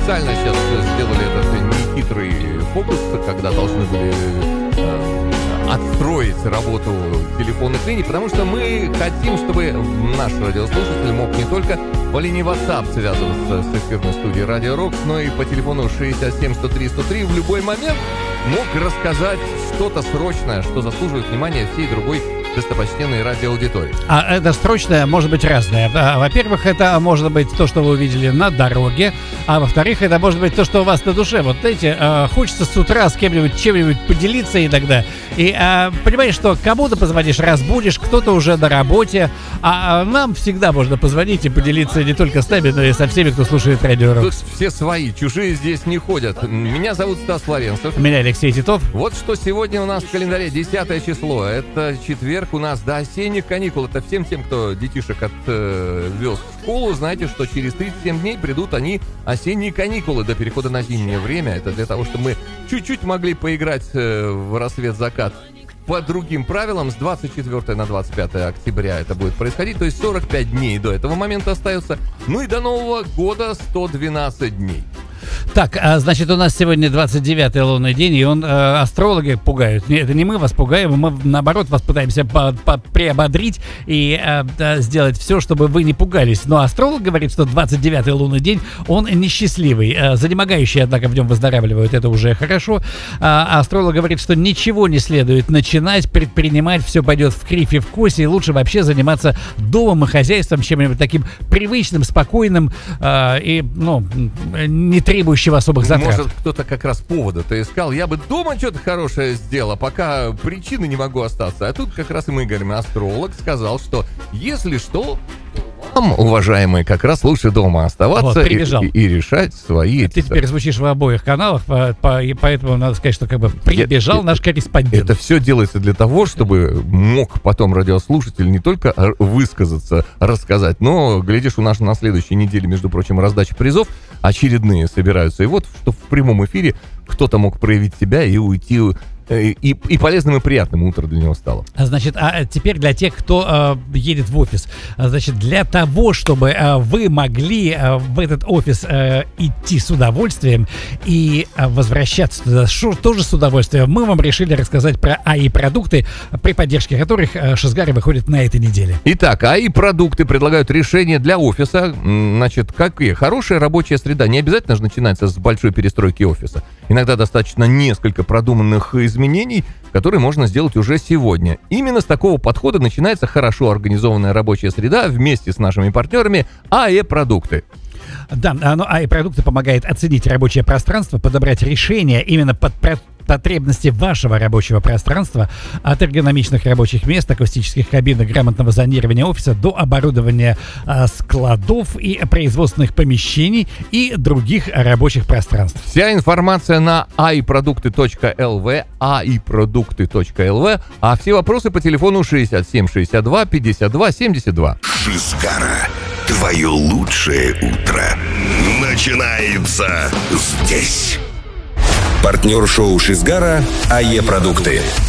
специально сейчас сделали этот нехитрый фокус, когда должны были отстроить работу телефонных линий, потому что мы хотим, чтобы наш радиослушатель мог не только по линии WhatsApp связываться с эфирной студией Радио Рокс, но и по телефону 67-103-103 в любой момент мог рассказать что-то срочное, что заслуживает внимания всей другой достопочтенной радиоаудитории. А это срочное может быть разное. Во-первых, это может быть то, что вы увидели на дороге, а во-вторых, это может быть то, что у вас на душе. Вот знаете, хочется с утра с кем-нибудь чем-нибудь поделиться иногда. И понимаешь, что кому-то позвонишь, разбудишь, кто-то уже на работе, а нам всегда можно позвонить и поделиться не только с нами, но и со всеми, кто слушает Радио Рокс. Все свои, чужие здесь не ходят. Меня зовут Стас Лавренцев. Меня Алексей Титов. Вот что сегодня у нас в календаре 10 число. Это четверг у нас до осенних каникул. Это всем тем, кто детишек отвез в школу, знаете, что через 37 дней придут они осенние каникулы до перехода на зимнее время. Это для того, чтобы мы чуть-чуть могли поиграть в рассвет-закат по другим правилам. С 24 на 25 октября это будет происходить. То есть 45 дней до этого момента остается. Ну и до Нового года 112 дней. Так, значит, у нас сегодня 29-й лунный день, и астрологи пугают. Это не мы вас пугаем, мы, наоборот, вас пытаемся приободрить и сделать все, чтобы вы не пугались. Но астролог говорит, что 29-й лунный день, он несчастливый. Занемогающие, однако, в нем выздоравливают, это уже хорошо. Астролог говорит, что ничего не следует начинать, предпринимать, все пойдет в кривь и в кость, и лучше вообще заниматься домом и хозяйством, чем-нибудь таким привычным, спокойным и, не требующего особых затрат. Может, кто-то как раз повода-то искал. Я бы дома что-то хорошее сделал, пока причины не могу остаться. А тут как раз и мы говорим, астролог сказал, что если что, вам, уважаемые, как раз лучше дома оставаться и решать свои... Ты теперь звучишь в обоих каналах, и поэтому надо сказать, что как бы прибежал наш корреспондент. Это все делается для того, чтобы мог потом радиослушатель не только высказаться, рассказать, но, глядишь, у нас на следующей неделе, между прочим, раздача призов очередные собираются. И вот, что в прямом эфире кто-то мог проявить себя и уйти... И полезным, и приятным утро для него стало. Значит, а теперь для тех, кто едет в офис. Значит, для того, чтобы вы могли в этот офис идти с удовольствием и возвращаться туда тоже с удовольствием, мы вам решили рассказать про АИ-продукты, при поддержке которых Шизгара выходит на этой неделе. Итак, АИ-продукты предлагают решения для офиса. Значит, какие? Хорошая рабочая среда. Не обязательно же начинается с большой перестройки офиса. Иногда достаточно несколько продуманных изменений, которые можно сделать уже сегодня. Именно с такого подхода начинается хорошо организованная рабочая среда вместе с нашими партнерами АИ-продукты. Да, но АИ-продукты помогает оценить рабочее пространство, подобрать решения именно под потребности вашего рабочего пространства, от эргономичных рабочих мест, акустических кабинок, грамотного зонирования офиса до оборудования складов и производственных помещений и других рабочих пространств. Вся информация на aiproducты.lv, aiproducты.lv, а все вопросы по телефону 67 62 52 72. Шизгара. Твое лучшее утро начинается здесь. Партнер шоу Шизгара АЕ-продукты.